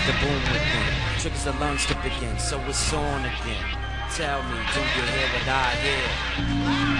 the boom within. Triggers the lungs to begin, so it's on again. Tell me, do you hear what I hear?